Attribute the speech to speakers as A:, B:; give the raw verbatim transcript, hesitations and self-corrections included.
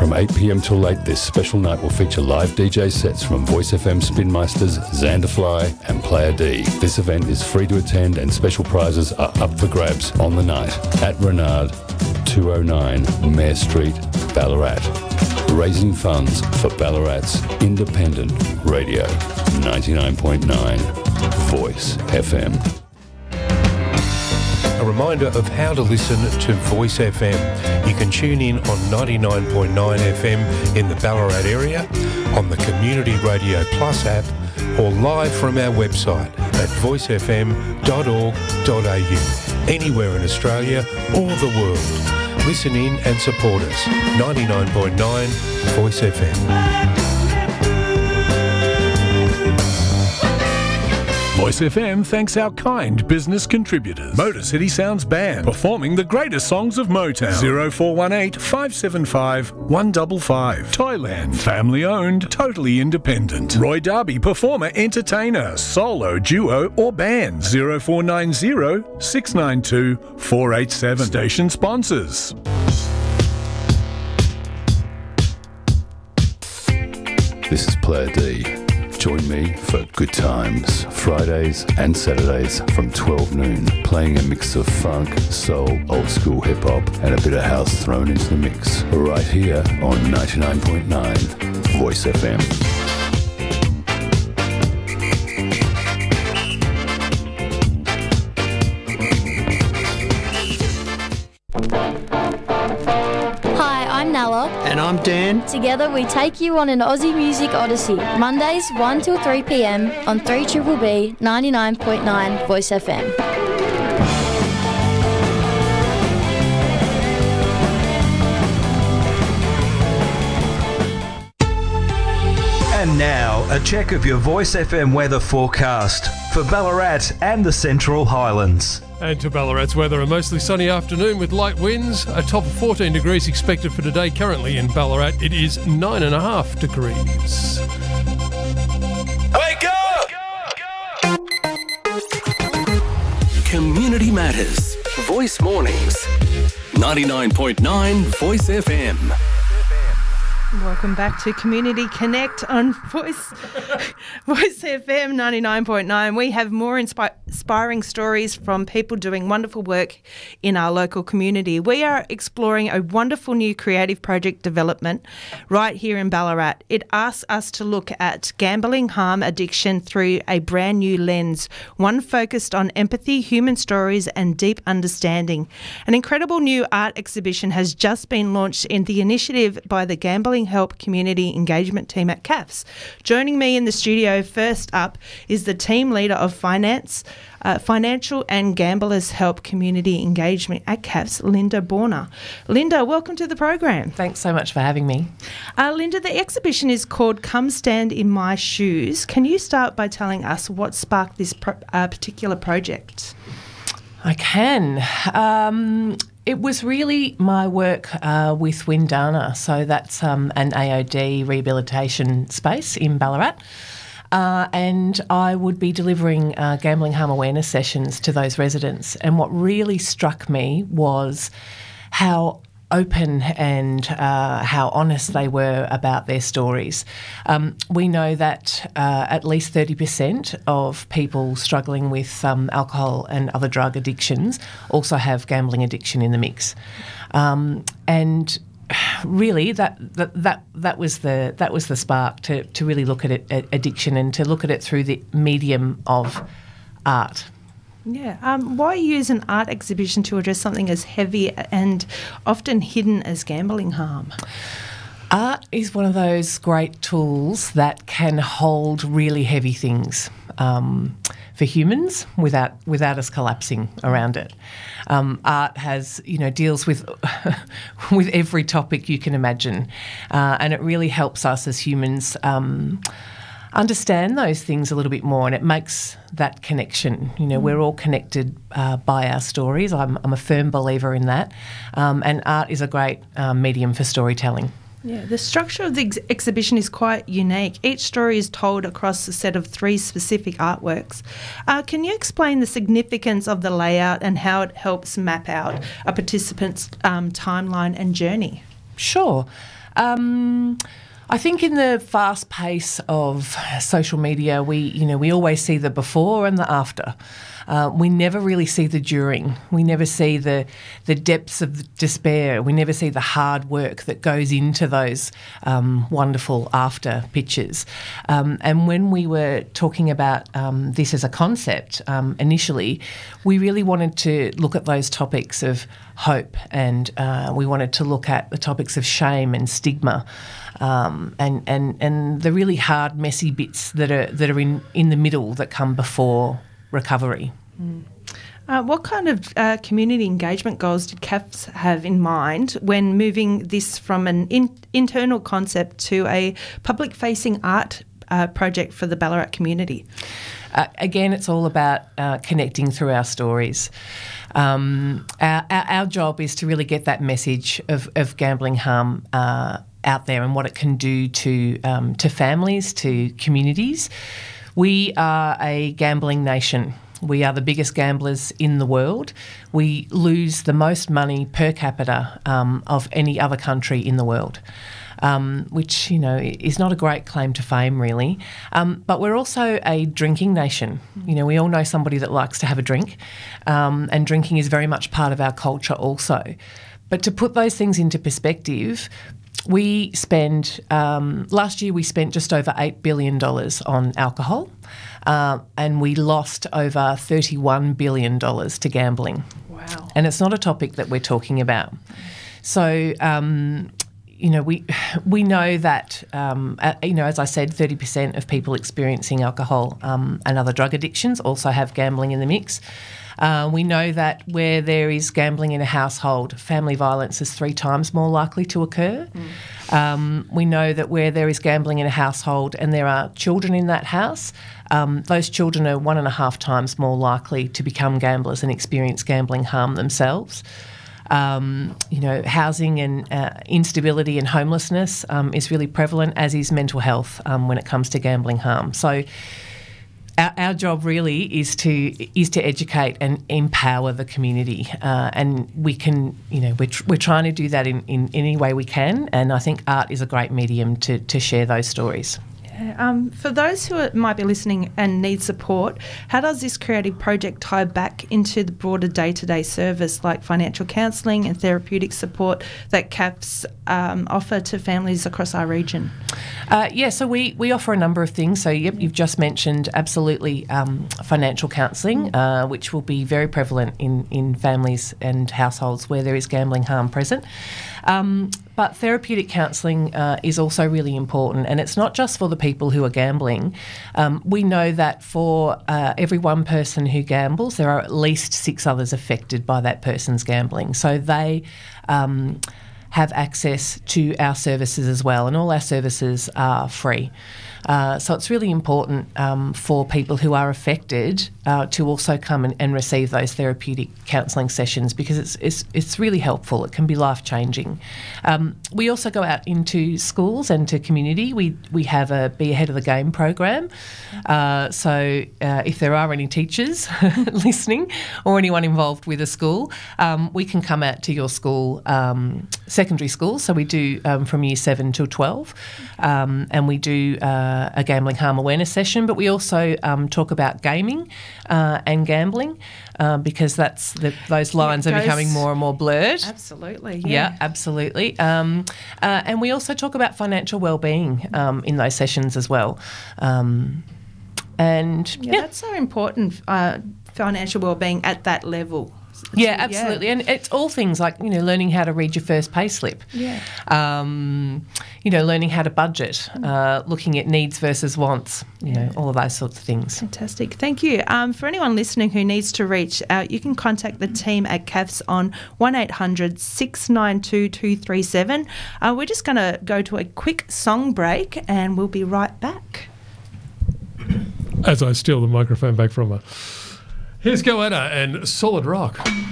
A: From eight p m till late, this special night will feature live D J sets from Voice F M Spin Meisters, Xanderfly and Player D. This event is free to attend and special prizes are up for grabs on the night at Renard, two oh nine Mare Street, Ballarat. Raising funds for Ballarat's independent radio, ninety-nine point nine Voice F M.
B: A reminder of how to listen to Voice F M. You can tune in on ninety-nine point nine F M in the Ballarat area, on the Community Radio Plus app, or live from our website at voice f m dot org dot a u, anywhere in Australia or the world. Listen in and support us. ninety-nine point nine Voice F M.
C: Voice F M thanks our kind business contributors. Motor City Sounds Band, performing the greatest songs of Motown. zero four one eight, five seven five, one five five. Toyland, family owned, totally independent. Roy Darby, performer, entertainer, solo, duo or band. zero four nine zero, six nine two, four eight seven. Station sponsors.
A: This is Player D. Join me for Good Times, Fridays and Saturdays from twelve noon, playing a mix of funk, soul, old school hip hop and a bit of house thrown into the mix, right here on ninety-nine point nine Voice F M.
D: I'm Nella.
E: And I'm Dan.
D: Together we take you on an Aussie music odyssey. Mondays one till three p m on three B B B ninety-nine point nine Voice F M.
F: And now, a check of your Voice F M weather forecast for Ballarat and the Central Highlands.
G: And to Ballarat's weather, a mostly sunny afternoon with light winds. A top of fourteen degrees expected for today. Currently in Ballarat, it is nine and a half degrees.
H: Wake up! Community Matters. Voice Mornings. ninety-nine point nine Voice F M.
I: Welcome back to Community Connect on Voice Voice F M ninety-nine point nine. We have more inspi- inspiring stories from people doing wonderful work in our local community. We are exploring a wonderful new creative project development right here in Ballarat. It asks us to look at gambling harm addiction through a brand new lens, one focused on empathy, human stories and deep understanding. An incredible new art exhibition has just been launched in the initiative by the Gambling Help Community Engagement Team at C A F S. Joining me in the studio first up is the team leader of finance, uh, Financial and Gamblers Help Community Engagement at C A F S, Linda Borner. Linda, welcome to the program.
J: Thanks so much for having me.
I: Uh, Linda, the exhibition is called Come Stand in My Shoes. Can you start by telling us what sparked this pro- uh, particular project?
J: I can. Um, It was really my work uh, with Windana, so that's um, an A O D rehabilitation space in Ballarat, uh, and I would be delivering uh, gambling harm awareness sessions to those residents. And what really struck me was how open and uh, how honest they were about their stories. Um, we know that uh, at least thirty percent of people struggling with um, alcohol and other drug addictions also have gambling addiction in the mix. Um, and really that, that that that was the that was the spark to, to really look at it, at addiction and to look at it through the medium of art.
I: Yeah. Um, why use an art exhibition to address something as heavy and often hidden as gambling harm?
J: Art is one of those great tools that can hold really heavy things um, for humans without without us collapsing around it. Um, art has, you know, deals with with every topic you can imagine, uh, and it really helps us as humans Um, understand those things a little bit more, and it makes that connection. You know, mm. we're all connected uh, by our stories. I'm, I'm a firm believer in that, um, and art is a great um, medium for storytelling.
I: Yeah, the structure of the ex- exhibition is quite unique. Each story is told across a set of three specific artworks. Uh, can you explain the significance of the layout and how it helps map out a participant's um, timeline and journey?
J: Sure. Um, I think in the fast pace of social media, we, you know, we always see the before and the after. Uh, we never really see the during. We never see the the depths of despair. We never see the hard work that goes into those um, wonderful after pictures. Um, and when we were talking about um, this as a concept um, initially, we really wanted to look at those topics of hope, and uh, we wanted to look at the topics of shame and stigma. Um, and, and, and the really hard, messy bits that are that are in, in the middle that come before recovery.
I: Mm. Uh, what kind of uh, community engagement goals did C A F S have in mind when moving this from an in, internal concept to a public-facing art uh, project for the Ballarat community?
J: Uh, again, it's all about uh, connecting through our stories. Um, our, our, our job is to really get that message of, of gambling harm uh, out there and what it can do to um, to families, to communities. We are a gambling nation. We are the biggest gamblers in the world. We lose the most money per capita um, of any other country in the world, um, which, you know, is not a great claim to fame, really. Um, but we're also a drinking nation. You know, we all know somebody that likes to have a drink, um, and drinking is very much part of our culture also. But to put those things into perspective, we spend, um, last year we spent just over eight billion dollars on alcohol, uh, and we lost over thirty-one billion dollars to gambling.
I: Wow.
J: And it's not a topic that we're talking about. So, um, you know, we we know that, um, uh, you know, as I said, thirty percent of people experiencing alcohol um, and other drug addictions also have gambling in the mix. Uh, we know that where there is gambling in a household, family violence is three times more likely to occur. Mm. Um, we know that where there is gambling in a household and there are children in that house, um, those children are one and a half times more likely to become gamblers and experience gambling harm themselves. Um, you know, housing and uh, instability and homelessness um, is really prevalent, as is mental health um, when it comes to gambling harm. So Our, our job really is to is to educate and empower the community, uh, and we can, you know, we're, tr- we're trying to do that in, in any way we can, and I think art is a great medium to, to share those stories.
I: Um, for those who are, might be listening and need support, how does this creative project tie back into the broader day-to-day service like financial counselling and therapeutic support that C A F S um, offer to families across our region?
J: Uh, yeah, so we, we offer a number of things. So, yep, you've just mentioned absolutely um, financial counselling, uh, which will be very prevalent in, in families and households where there is gambling harm present. Um, but therapeutic counselling uh, is also really important, and it's not just for the people who are gambling. Um, we know that for uh, every one person who gambles, there are at least six others affected by that person's gambling. So they um, have access to our services as well, and all our services are free. Uh, so it's really important um, for people who are affected uh, to also come and, and receive those therapeutic counselling sessions, because it's, it's it's really helpful. It can be life changing. Um, we also go out into schools and to community. We we have a Be Ahead of the Game program. Uh, so uh, if there are any teachers listening or anyone involved with a school, um, we can come out to your school, um, secondary school. So we do um, from year seven till twelve, um, and we do Uh, a gambling harm awareness session, but we also um, talk about gaming uh, and gambling uh, because that's the, those lines
I: yeah,
J: are becoming more and more blurred.
I: Absolutely, yeah.
J: Yeah, absolutely. Um, uh, and we also talk about financial well-being um, in those sessions as well. Um, and
I: yeah,
J: yeah,
I: that's so important, uh, financial well-being at that level.
J: Yeah, absolutely. Yeah. And it's all things like, you know, learning how to read your first pay slip.
I: Yeah.
J: Um, you know, learning how to budget, uh, looking at needs versus wants, you know, all of those sorts of things.
I: Fantastic. Thank you. Um, for anyone listening who needs to reach out, you can contact the team at C A F S on one eight hundred six nine two two three seven. Uh, we're just going to go to a quick song break and we'll be right back.
G: As I steal the microphone back from her. Here's Goanna and Solid Rock.